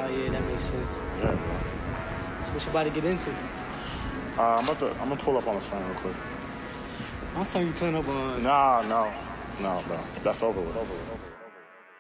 Oh, yeah, that makes sense. Yeah, bro. So what you about to get into? I'm gonna pull up on the phone real quick. I'll tell you playing up on... No, bro. That's over with.